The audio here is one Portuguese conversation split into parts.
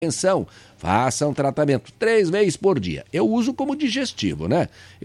Atenção, faça um tratamento 3 vezes por dia. Eu uso como digestivo, né?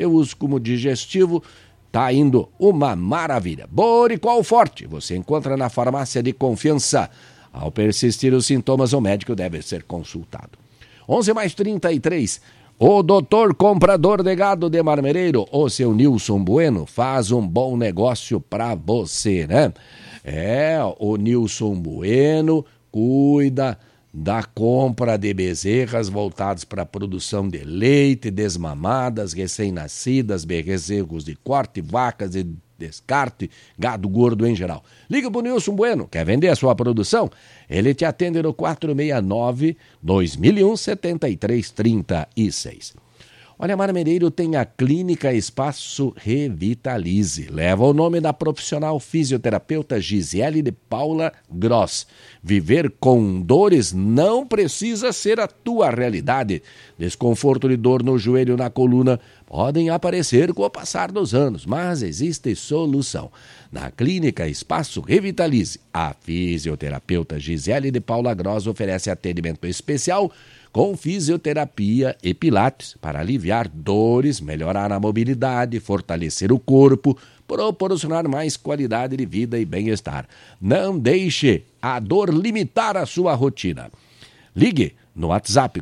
Tá indo uma maravilha. Boricol Forte, você encontra na farmácia de confiança. Ao persistir os sintomas, o médico deve ser consultado. 11:33. O doutor comprador de gado de Marmereiro, o seu Nilson Bueno, faz um bom negócio para você, né? O Nilson Bueno cuida da compra de bezerras voltadas para a produção de leite, desmamadas, recém-nascidas, bezerros de corte, vacas de descarte, gado gordo em geral. Liga para o Nilson Bueno, quer vender a sua produção? Ele te atende no 469-2001-7336. Olha, Marmereiro tem a Clínica Espaço Revitalize. Leva o nome da profissional fisioterapeuta Gisele de Paula Gross. Viver com dores não precisa ser a tua realidade. Desconforto e dor no joelho, na coluna podem aparecer com o passar dos anos, mas existe solução. Na Clínica Espaço Revitalize, a fisioterapeuta Gisele de Paula Gross oferece atendimento especial com fisioterapia e pilates para aliviar dores, melhorar a mobilidade, fortalecer o corpo, proporcionar mais qualidade de vida e bem-estar. Não deixe a dor limitar a sua rotina. Ligue no WhatsApp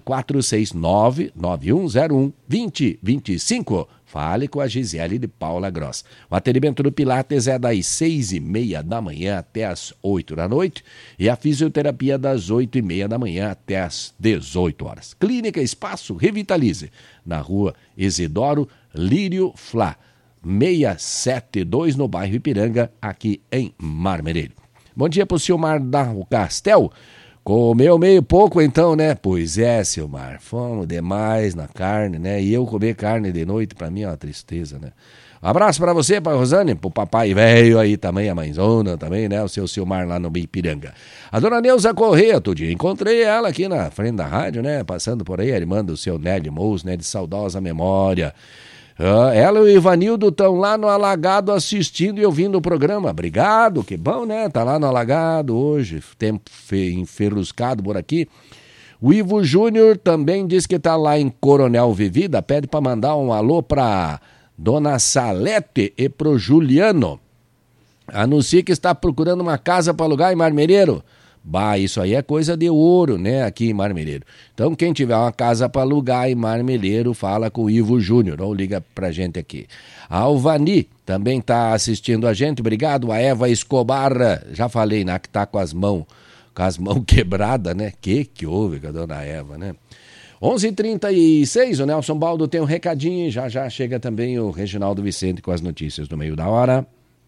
469-9101-2025. Fale com a Gisele de Paula Gross. O atendimento do Pilates é das 6:30 da manhã até as 8 da noite e a fisioterapia das 8:30 da manhã até as 18 horas. Clínica Espaço Revitalize, na rua Isidoro Lírio Flá, 672, no bairro Ipiranga, aqui em Marmereiro. Bom dia para o Silmar da Castel. Comeu meio pouco então, né? Pois é, Silmar, fomos demais na carne, né? E eu comer carne de noite, pra mim é uma tristeza, né? Um abraço pra você, pra Rosane, pro papai velho aí também, a mãezona também, né? O seu Silmar lá no Ipiranga. A dona Neuza Corrêa, todo dia encontrei ela aqui na frente da rádio, né? Passando por aí, ele manda o seu Nélio Mous, né? De saudosa memória. Ela e o Ivanildo estão lá no Alagado assistindo e ouvindo o programa. Obrigado, que bom, né? Tá lá no Alagado hoje, tempo enferruscado por aqui. O Ivo Júnior também diz que tá lá em Coronel Vivida, pede para mandar um alô pra Dona Salete e pro Juliano. Anuncia que está procurando uma casa para alugar em Marmereiro. Bah, isso aí é coisa de ouro, né, aqui em Marmereiro. Então, quem tiver uma casa para alugar em Marmereiro, fala com o Ivo Júnior, ou liga pra gente aqui. A Alvani também tá assistindo a gente, obrigado. A Eva Escobar, já falei, né, que tá com as mãos quebradas, né? Que houve com a dona Eva, né? 11:36, o Nelson Baldo tem um recadinho, já chega também o Reginaldo Vicente com as notícias do meio da hora.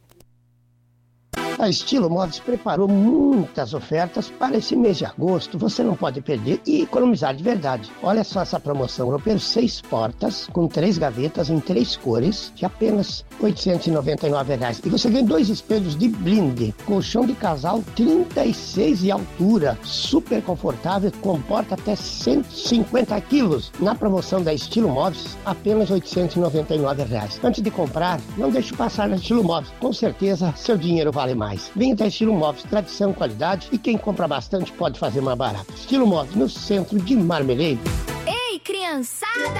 A Estilo Móveis preparou muitas ofertas para esse mês de agosto. Você não pode perder e economizar de verdade. Olha só essa promoção. Europeiro 6 portas com 3 gavetas em 3 cores de apenas R$ 899. E você ganha 2 espelhos de blinde. Colchão de casal 36 de altura. Super confortável, comporta até 150 quilos. Na promoção da Estilo Móveis, apenas R$ 899. Antes de comprar, não deixe passar na Estilo Móveis. Com certeza, seu dinheiro vale mais. Venha da Estilo Móveis, tradição, qualidade e quem compra bastante pode fazer mais barato. Estilo Móveis, no centro de Marmereiro. Ei, criançada!